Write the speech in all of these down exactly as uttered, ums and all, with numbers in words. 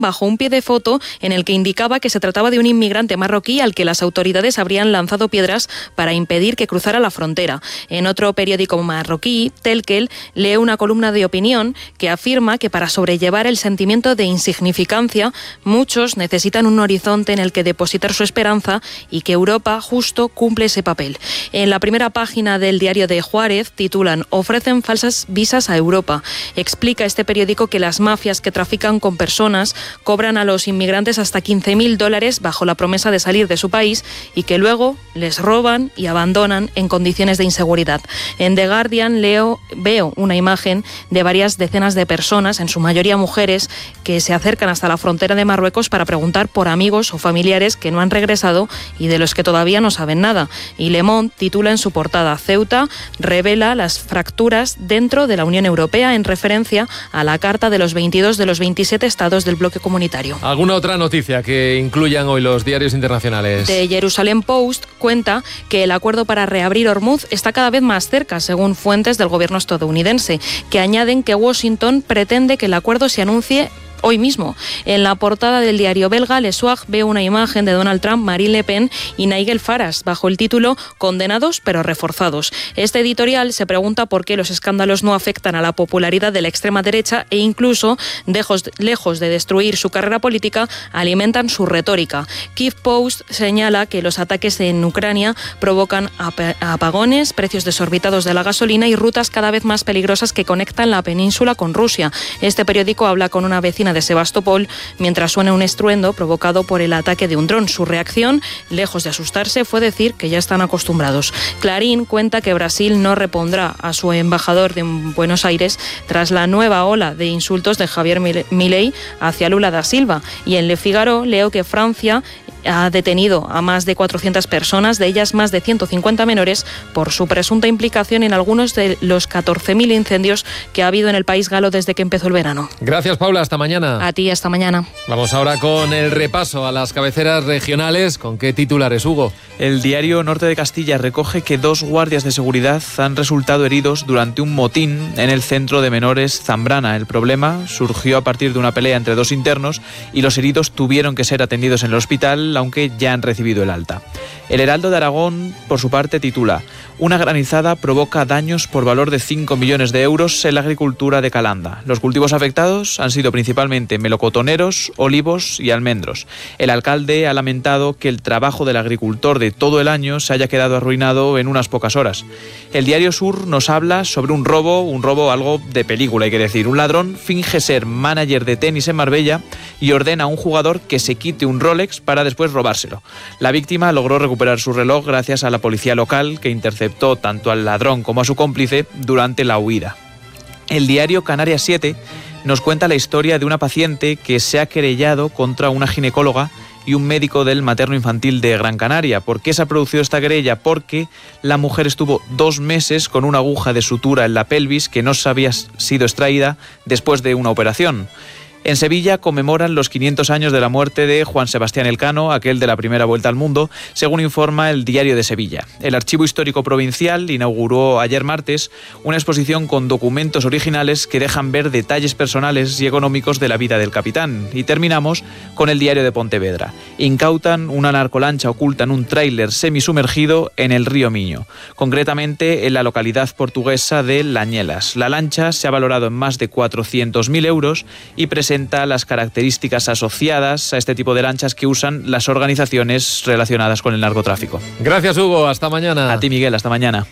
bajo un pie de foto en el que indicaba que se trataba de un inmigrante marroquí al que las autoridades habrían lanzado piedras para impedir que cruzara la frontera. En otro periódico marroquí, Telkel lee una columna de opinión que afirma que para sobrellevar el sentimiento de insignificancia, muchos necesitan un horizonte en el que depositar su esperanza y que Europa justo cumple ese papel. En la primera página del diario de Juárez titulan «Ofrecen falsas visas a Europa». Explica este periódico que las mafias que trafican con personas cobran a los inmigrantes hasta quince mil dólares bajo la promesa de salir de su país y que luego les roban y abandonan en condiciones de inseguridad. En The Guardian leo, veo una imagen de varias decenas de personas, en su mayoría mujeres, que se acercan hasta la frontera de Marruecos para preguntar por amigos o familiares que no han regresado y de los que todavía no saben nada. Y Le Monde titula en su portada «Ceuta revela las fracturas dentro de la Unión Europea» en referencia a la Carta de los veintidós de los veintisiete estados del bloque comunitario. ¿Alguna otra noticia que incluyan hoy los diarios internacionales? The Jerusalem Post cuenta que el acuerdo para reabrir Hormuz está cada vez más cerca, según fuentes del gobierno estadounidense, que añaden que Washington pretende que el acuerdo se anuncie hoy mismo. En la portada del diario belga Le Soir veo una imagen de Donald Trump, Marine Le Pen y Nigel Farage bajo el título «Condenados pero reforzados». Este editorial se pregunta por qué los escándalos no afectan a la popularidad de la extrema derecha e incluso, lejos, lejos de destruir su carrera política, alimentan su retórica. Kiev Post señala que los ataques en Ucrania provocan ap- apagones, precios desorbitados de la gasolina y rutas cada vez más peligrosas que conectan la península con Rusia. Este periódico habla con una vecina de Sebastopol mientras suena un estruendo provocado por el ataque de un dron. Su reacción, lejos de asustarse, fue decir que ya están acostumbrados. Clarín cuenta que Brasil no repondrá a su embajador de Buenos Aires tras la nueva ola de insultos de Javier Milei hacia Lula da Silva. Y en Le Figaro leo que Francia ha detenido a más de cuatrocientas personas, de ellas más de ciento cincuenta menores, por su presunta implicación en algunos de los catorce mil incendios que ha habido en el país galo desde que empezó el verano. Gracias, Paula. Hasta mañana. A ti, hasta mañana. Vamos ahora con el repaso a las cabeceras regionales. ¿Con qué titulares, Hugo? El diario Norte de Castilla recoge que dos guardias de seguridad han resultado heridos durante un motín en el centro de menores Zambrana. El problema surgió a partir de una pelea entre dos internos y los heridos tuvieron que ser atendidos en el hospital, aunque ya han recibido el alta. El Heraldo de Aragón, por su parte, titula: Una granizada provoca daños por valor de cinco millones de euros en la agricultura de Calanda. Los cultivos afectados han sido principalmente melocotoneros, olivos y almendros. El alcalde ha lamentado que el trabajo del agricultor de todo el año se haya quedado arruinado en unas pocas horas. El diario Sur nos habla sobre un robo, un robo algo de película, hay que decir. Un ladrón finge ser manager de tenis en Marbella y ordena a un jugador que se quite un Rolex para después robárselo. La víctima logró recuperar su reloj gracias a la policía local, que interceptó tanto al ladrón como a su cómplice durante la huida. El diario Canarias siete nos cuenta la historia de una paciente que se ha querellado contra una ginecóloga y un médico del materno-infantil de Gran Canaria. ¿Por qué se ha producido esta querella? Porque la mujer estuvo dos meses con una aguja de sutura en la pelvis que no había sido extraída después de una operación. En Sevilla conmemoran los quinientos años de la muerte de Juan Sebastián Elcano, aquel de la primera vuelta al mundo, según informa el Diario de Sevilla. El Archivo Histórico Provincial inauguró ayer martes una exposición con documentos originales que dejan ver detalles personales y económicos de la vida del capitán. Y terminamos con el Diario de Pontevedra. Incautan una narcolancha oculta en un tráiler semisumergido en el río Miño, concretamente en la localidad portuguesa de Lañelas. La lancha se ha valorado en más de cuatrocientos mil euros y presenta las características asociadas a este tipo de lanchas que usan las organizaciones relacionadas con el narcotráfico. Gracias, Hugo. Hasta mañana. A ti, Miguel. Hasta mañana.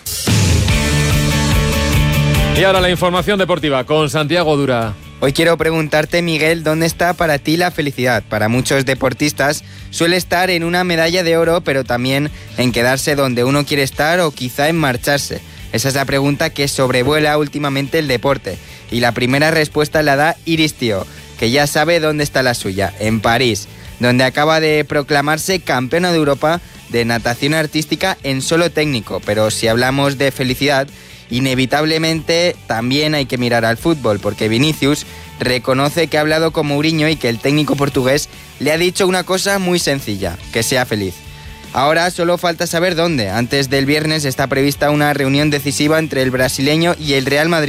Y ahora la información deportiva con Santiago Dura. Hoy quiero preguntarte, Miguel, ¿dónde está para ti la felicidad? Para muchos deportistas suele estar en una medalla de oro, pero también en quedarse donde uno quiere estar o quizá en marcharse. Esa es la pregunta que sobrevuela últimamente el deporte. Y la primera respuesta la da Iris Tío, que ya sabe dónde está la suya, en París, donde acaba de proclamarse campeona de Europa de natación artística en solo técnico. Pero si hablamos de felicidad, inevitablemente también hay que mirar al fútbol, porque Vinicius reconoce que ha hablado con Mourinho y que el técnico portugués le ha dicho una cosa muy sencilla: que sea feliz. Ahora solo falta saber dónde. Antes del viernes está prevista una reunión decisiva entre el brasileño y el Real Madrid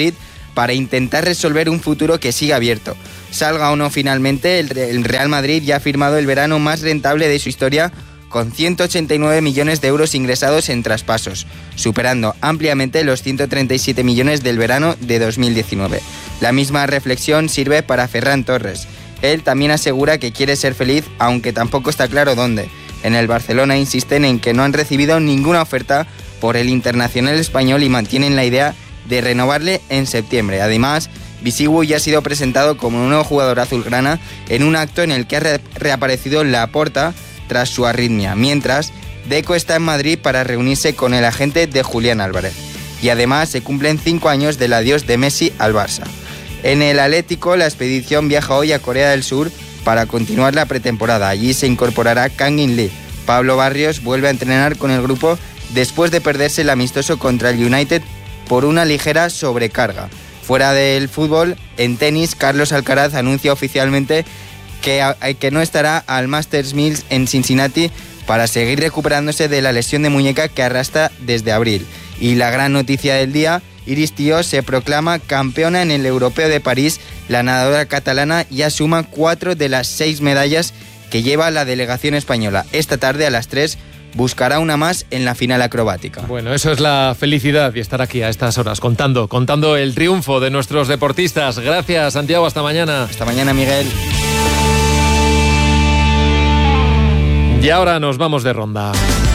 para intentar resolver un futuro que sigue abierto. Salga o no finalmente, el Real Madrid ya ha firmado el verano más rentable de su historia, con ciento ochenta y nueve millones de euros ingresados en traspasos, superando ampliamente los ciento treinta y siete millones del verano de dos mil diecinueve. La misma reflexión sirve para Ferran Torres. Él también asegura que quiere ser feliz, aunque tampoco está claro dónde. En el Barcelona insisten en que no han recibido ninguna oferta por el internacional español y mantienen la idea de renovarle en septiembre. Además, Bisigu ya ha sido presentado como un nuevo jugador azulgrana en un acto en el que ha re- reaparecido Laporta tras su arritmia, mientras Deco está en Madrid para reunirse con el agente de Julián Álvarez. Y además se cumplen cinco años del adiós de Messi al Barça. En el Atlético, la expedición viaja hoy a Corea del Sur para continuar la pretemporada. Allí se incorporará Kang-in Lee. Pablo Barrios vuelve a entrenar con el grupo después de perderse el amistoso contra el United por una ligera sobrecarga. Fuera del fútbol, en tenis, Carlos Alcaraz anuncia oficialmente que, que no estará al Masters mil en Cincinnati para seguir recuperándose de la lesión de muñeca que arrastra desde abril. Y la gran noticia del día, Iris Tío se proclama campeona en el Europeo de París. La nadadora catalana ya suma cuatro de las seis medallas que lleva la delegación española. Esta tarde a las tres buscará una más en la final acrobática. Bueno, eso es la felicidad y estar aquí a estas horas contando, contando el triunfo de nuestros deportistas. Gracias, Santiago, hasta mañana. Hasta mañana, Miguel. Y ahora nos vamos de ronda.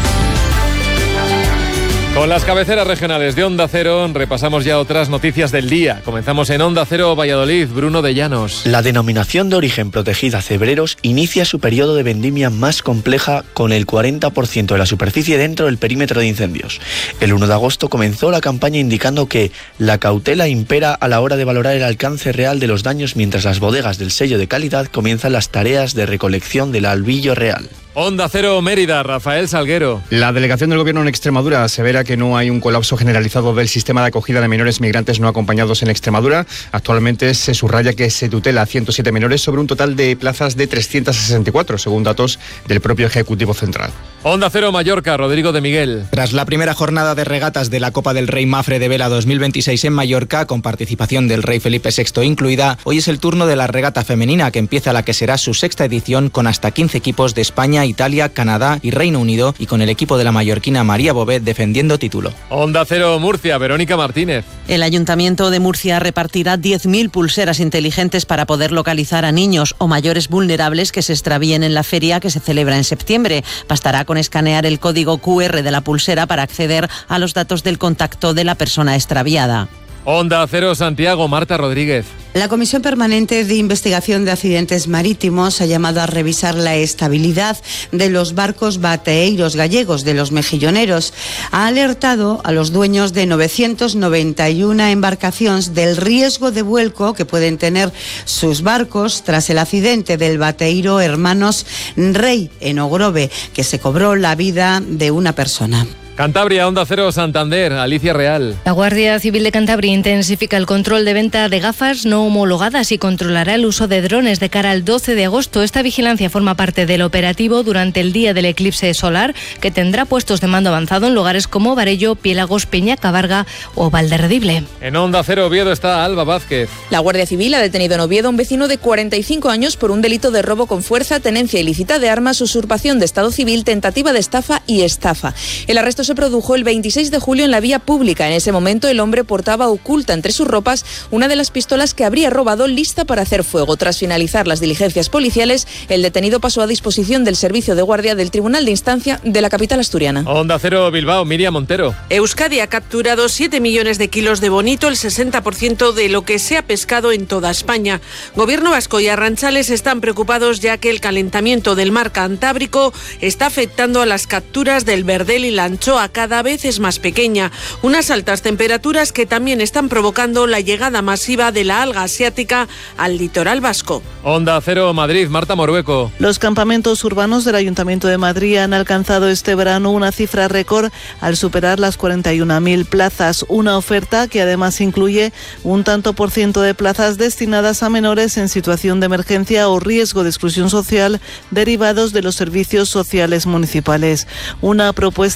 Con las cabeceras regionales de Onda Cero repasamos ya otras noticias del día. Comenzamos en Onda Cero Valladolid, Bruno de Llanos. La denominación de origen protegida Cebreros inicia su periodo de vendimia más compleja con el cuarenta por ciento de la superficie dentro del perímetro de incendios. El uno de agosto comenzó la campaña indicando que la cautela impera a la hora de valorar el alcance real de los daños mientras las bodegas del sello de calidad comienzan las tareas de recolección del albillo real. Onda Cero Mérida, Rafael Salguero. La delegación del Gobierno en Extremadura asevera que no hay un colapso generalizado del sistema de acogida de menores migrantes no acompañados en Extremadura. Actualmente se subraya que se tutela a ciento siete menores sobre un total de plazas de trescientos sesenta y cuatro, según datos del propio Ejecutivo Central. Onda Cero Mallorca, Rodrigo de Miguel. Tras la primera jornada de regatas de la Copa del Rey Mafre de Vela dos mil veintiséis en Mallorca, con participación del Rey Felipe sexto incluida, hoy es el turno de la regata femenina, que empieza la que será su sexta edición con hasta quince equipos de España, Italia, Canadá y Reino Unido, y con el equipo de la mallorquina María Bobet defendiendo título. Onda Cero Murcia, Verónica Martínez. El Ayuntamiento de Murcia repartirá diez mil pulseras inteligentes para poder localizar a niños o mayores vulnerables que se extravíen en la feria que se celebra en septiembre. Bastará con escanear el código cu erre de la pulsera para acceder a los datos del contacto de la persona extraviada. Onda Cero Santiago, Marta Rodríguez. La Comisión Permanente de Investigación de Accidentes Marítimos ha llamado a revisar la estabilidad de los barcos bateeiros gallegos, de los mejilloneros. Ha alertado a los dueños de novecientas noventa y una embarcaciones del riesgo de vuelco que pueden tener sus barcos tras el accidente del bateeiro Hermanos Rey en Ogrove, que se cobró la vida de una persona. Cantabria, Onda Cero Santander, Alicia Real. La Guardia Civil de Cantabria intensifica el control de venta de gafas no homologadas y controlará el uso de drones de cara al doce de agosto. Esta vigilancia forma parte del operativo durante el día del eclipse solar, que tendrá puestos de mando avanzado en lugares como Barello, Piélagos, Peñacabarga o Valderredible. En Onda Cero Oviedo está Alba Vázquez. La Guardia Civil ha detenido en Oviedo a un vecino de cuarenta y cinco años por un delito de robo con fuerza, tenencia ilícita de armas, usurpación de estado civil, tentativa de estafa y estafa. El arresto se produjo el veintiséis de julio en la vía pública. En ese momento el hombre portaba oculta entre sus ropas una de las pistolas que habría robado, lista para hacer fuego. Tras finalizar las diligencias policiales, el detenido pasó a disposición del servicio de guardia del Tribunal de Instancia de la capital asturiana. Onda Cero Bilbao, Miriam Montero. Euskadi ha capturado siete millones de kilos de bonito, el sesenta por ciento de lo que se ha pescado en toda España. Gobierno vasco y arranchales están preocupados ya que el calentamiento del mar Cantábrico está afectando a las capturas del verdel y la anchoa, cada vez es más pequeña. Unas altas temperaturas que también están provocando la llegada masiva de la alga asiática al litoral vasco. Onda Cero Madrid, Marta Morueco. Los campamentos urbanos del Ayuntamiento de Madrid han alcanzado este verano una cifra récord al superar las cuarenta y una mil plazas, una oferta que además incluye un tanto por ciento de plazas destinadas a menores en situación de emergencia o riesgo de exclusión social derivados de los servicios sociales municipales. Una propuesta para que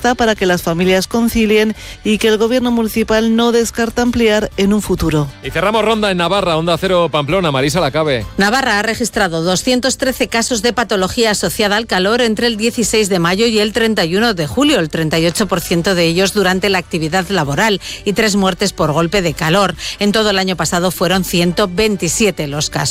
las familias concilien y que el gobierno municipal no descarta ampliar en un futuro. Y cerramos ronda en Navarra, Onda Cero Pamplona, Marisa Lacabe. Navarra ha registrado doscientos trece casos de patología asociada al calor entre el dieciséis de mayo y el treinta y uno de julio, el treinta y ocho por ciento de ellos durante la actividad laboral, y tres muertes por golpe de calor. En todo el año pasado fueron ciento veintisiete los casos.